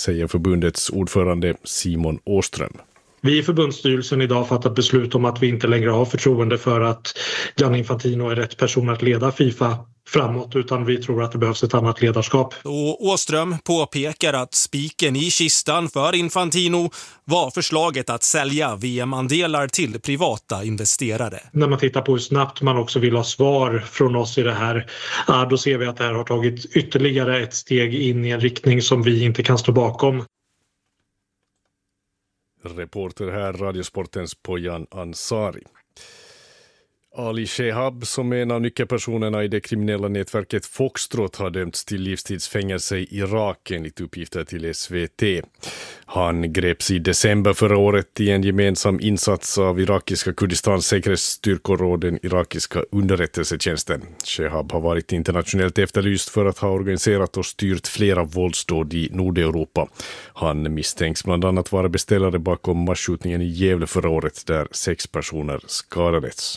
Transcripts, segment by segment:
säger förbundets ordförande Simon Åström. Vi i förbundsstyrelsen idag fattat beslut om att vi inte längre har förtroende för att Gianni Infantino är rätt person att leda FIFA framåt, utan vi tror att det behövs ett annat ledarskap. Och Åström påpekar att spiken i kistan för Infantino var förslaget att sälja VM-andelar till privata investerare. När man tittar på hur snabbt man också vill ha svar från oss i det här, då ser vi att det här har tagit ytterligare ett steg in i en riktning som vi inte kan stå bakom. Reporter här, Radiosportens Pojan Ansari. Ali Shehab, som är en av nyckelpersonerna i det kriminella nätverket Foxtrot, har dömts till livstidsfängelse i Irak enligt uppgifter till SVT. Han greps i december förra året i en gemensam insats av irakiska Kurdistans säkerhetsstyrkor och den irakiska underrättelsetjänsten. Shehab har varit internationellt efterlyst för att ha organiserat och styrt flera våldsdåd i Nordeuropa. Han misstänks bland annat vara beställare bakom marsskjutningen i Gävle förra året där 6 personer skadades.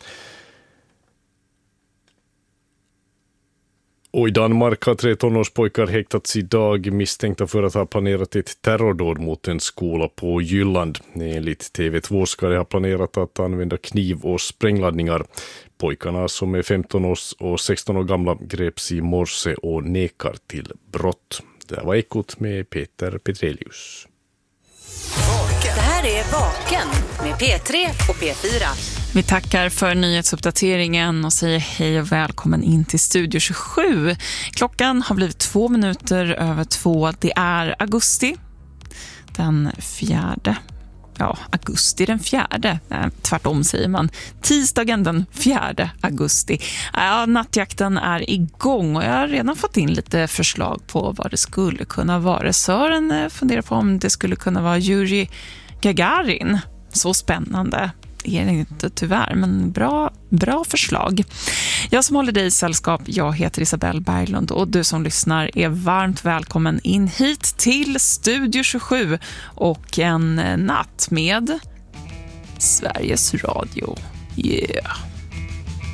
Och i Danmark har 3 tonårspojkar häktats idag misstänkta för att ha planerat ett terrordåd mot en skola på Jylland. Enligt TV2 ska de ha planerat att använda kniv och sprängladdningar. Pojkarna, som är 15 år och 16 år gamla, greps i morse och nekar till brott. Det var Ekot med Peter Petrelius. Det här är Vaken med P3 och P4. Vi tackar för nyhetsuppdateringen och säger hej och välkommen in till Studio 27. Klockan har blivit 2 minuter över 2. Det är augusti den 4. Ja, augusti den 4. Tvärtom säger man. Tisdagen den 4 augusti. Ja, nattjakten är igång och jag har redan fått in lite förslag på vad det skulle kunna vara. Sören funderar på om det skulle kunna vara Yuri Gagarin. Så spännande. Det är det inte tyvärr, men bra förslag. Jag som håller dig i sällskap, jag heter Isabelle Berglund och du som lyssnar är varmt välkommen in hit till Studio 27 och en natt med Sveriges Radio. Yeah!